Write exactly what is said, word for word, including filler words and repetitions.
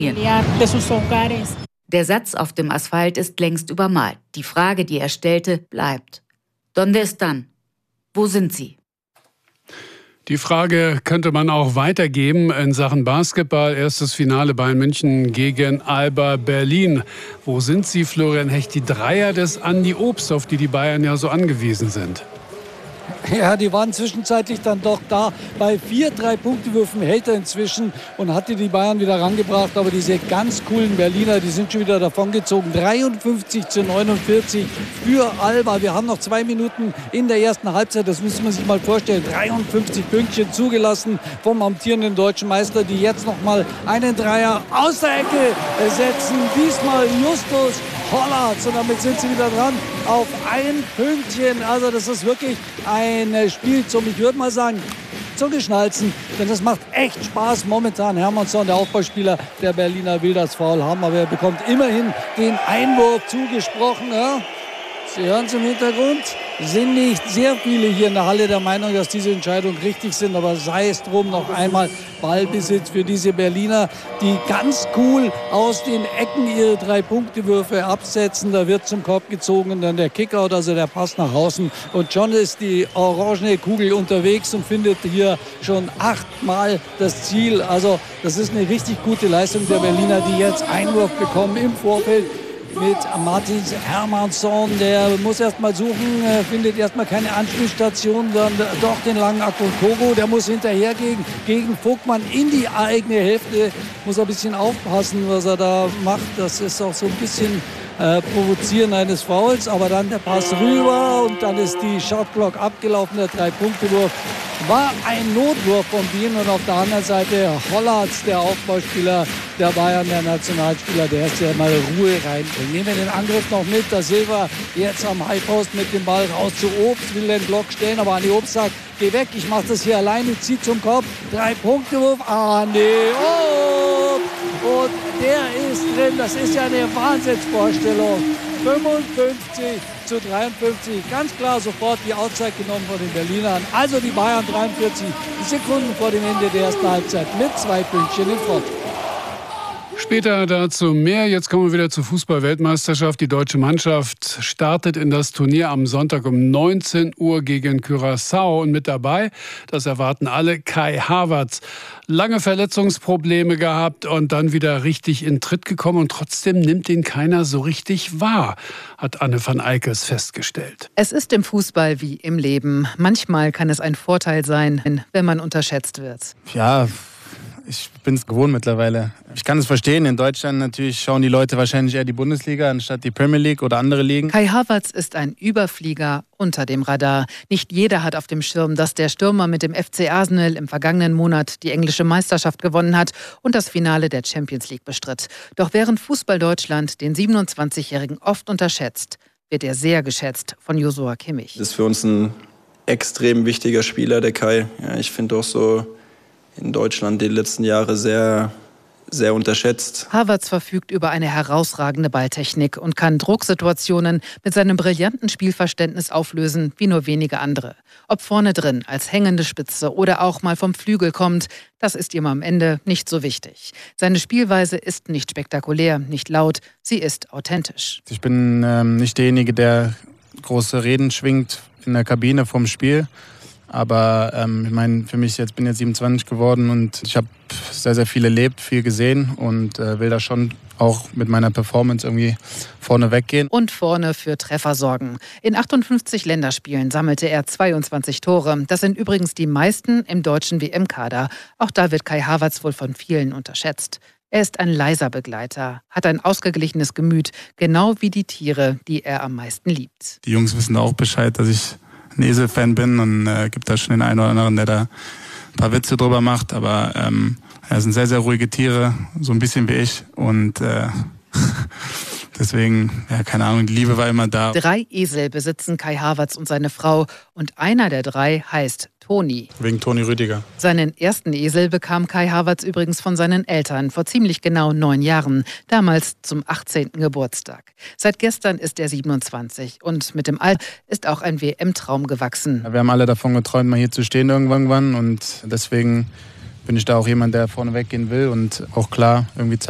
Der Satz auf dem Asphalt ist längst übermalt. Die Frage, die er stellte, bleibt. ¿Dónde están? Wo sind sie? Die Frage könnte man auch weitergeben in Sachen Basketball. Erstes Finale Bayern München gegen Alba Berlin. Wo sind sie, Florian Hecht? Die Dreier des Andi Obst, auf die die Bayern ja so angewiesen sind. Ja, die waren zwischenzeitlich dann doch da. Bei vier Drei-Punkte-Würfen hält er inzwischen und hatte die Bayern wieder rangebracht. Aber diese ganz coolen Berliner, die sind schon wieder davongezogen. dreiundfünfzig zu neunundvierzig für Alba. Wir haben noch zwei Minuten in der ersten Halbzeit. Das müssen wir sich mal vorstellen. dreiundfünfzig Pünktchen zugelassen vom amtierenden deutschen Meister, die jetzt noch mal einen Dreier aus der Ecke setzen. Diesmal Justus Hollatz. Und damit sind sie wieder dran auf ein Pünktchen. Also das ist wirklich ein Spiel zum, ich würde mal sagen, zum Geschnalzen. Denn das macht echt Spaß momentan. Hermannsson, der Aufbauspieler der Berliner, will das Foul haben. Aber er bekommt immerhin den Einwurf zugesprochen. Ja? Sie hören es im Hintergrund. Sind nicht sehr viele hier in der Halle der Meinung, dass diese Entscheidungen richtig sind. Aber sei es drum, noch einmal Ballbesitz für diese Berliner, die ganz cool aus den Ecken ihre Drei-Punkte-Würfe absetzen. Da wird zum Korb gezogen, dann der Kickout, also der Pass nach außen. Und schon ist die orangene Kugel unterwegs und findet hier schon achtmal das Ziel. Also das ist eine richtig gute Leistung der Berliner, die jetzt Einwurf bekommen im Vorfeld mit Martins Hermannsson. Der muss erst mal suchen, findet erst mal keine Anspielstation, dann doch den langen Akonkogo. Der muss hinterher gegen, gegen Vogtmann in die eigene Hälfte. Muss ein bisschen aufpassen, was er da macht. Das ist auch so ein bisschen äh, Provozieren eines Fouls. Aber dann der Pass rüber und dann ist die Shotclock abgelaufen. Der Drei-Punkte-Wurf war ein Notwurf von Wien. Und auf der anderen Seite Hollatz, der Aufbauspieler der Bayern, der Nationalspieler, der ist ja mal Ruhe reinbringen. Nehmen wir den Angriff noch mit. Der Silva jetzt am Highpost mit dem Ball raus zu Obst, will den Block stellen, aber Andi Obst sagt, geh weg, ich mach das hier alleine, zieh zum Kopf. Drei-Punkte-Wurf, Andi Obst. Und der ist drin, das ist ja eine Wahnsinnsvorstellung. fünfundfünfzig zu dreiundfünfzig, ganz klar sofort die Outside genommen von den Berlinern. Also die Bayern dreiundvierzig Sekunden vor dem Ende der ersten Halbzeit mit zwei Pünktchen in Front. Später dazu mehr. Jetzt kommen wir wieder zur Fußball-Weltmeisterschaft. Die deutsche Mannschaft startet in das Turnier am Sonntag um neunzehn Uhr gegen Curaçao. Und mit dabei, das erwarten alle, Kai Havertz. Lange Verletzungsprobleme gehabt und dann wieder richtig in Tritt gekommen. Und trotzdem nimmt ihn keiner so richtig wahr, hat Anne van Eikes festgestellt. Es ist im Fußball wie im Leben. Manchmal kann es ein Vorteil sein, wenn man unterschätzt wird. Ja, ich bin es gewohnt mittlerweile. Ich kann es verstehen. In Deutschland natürlich schauen die Leute wahrscheinlich eher die Bundesliga anstatt die Premier League oder andere Ligen. Kai Havertz ist ein Überflieger unter dem Radar. Nicht jeder hat auf dem Schirm, dass der Stürmer mit dem F C Arsenal im vergangenen Monat die englische Meisterschaft gewonnen hat und das Finale der Champions League bestritt. Doch während Fußball Deutschland den siebenundzwanzigjährigen oft unterschätzt, wird er sehr geschätzt von Joshua Kimmich. Das ist für uns ein extrem wichtiger Spieler, der Kai. Ja, ich finde auch so in Deutschland die letzten Jahre sehr, sehr unterschätzt. Havertz verfügt über eine herausragende Balltechnik und kann Drucksituationen mit seinem brillanten Spielverständnis auflösen wie nur wenige andere. Ob vorne drin als hängende Spitze oder auch mal vom Flügel kommt, das ist ihm am Ende nicht so wichtig. Seine Spielweise ist nicht spektakulär, nicht laut, sie ist authentisch. Ich bin ähm, nicht derjenige, der große Reden schwingt in der Kabine vom Spiel. Aber ähm, ich meine, für mich jetzt bin jetzt siebenundzwanzig geworden und ich habe sehr, sehr viel erlebt, viel gesehen und äh, will da schon auch mit meiner Performance irgendwie vorne weggehen. Und vorne für Treffer sorgen. In achtundfünfzig Länderspielen sammelte er zweiundzwanzig Tore. Das sind übrigens die meisten im deutschen W M-Kader. Auch da wird Kai Havertz wohl von vielen unterschätzt. Er ist ein leiser Begleiter, hat ein ausgeglichenes Gemüt, genau wie die Tiere, die er am meisten liebt. Die Jungs wissen auch Bescheid, dass ich ein Esel-Fan bin und äh, gibt da schon den einen oder anderen, der da ein paar Witze drüber macht. Aber ähm, ja, sind sehr, sehr ruhige Tiere, so ein bisschen wie ich. Und äh, deswegen, ja, keine Ahnung, die Liebe war immer da. Drei Esel besitzen Kai Havertz und seine Frau. Und einer der drei heißt Toni. Wegen Toni Rüdiger. Seinen ersten Esel bekam Kai Havertz übrigens von seinen Eltern vor ziemlich genau neun Jahren, damals zum achtzehnten Geburtstag. Seit gestern ist er siebenundzwanzig und mit dem Alter ist auch ein W M-Traum gewachsen. Wir haben alle davon geträumt, mal hier zu stehen irgendwann und deswegen bin ich da auch jemand, der vorne weggehen will und auch klar irgendwie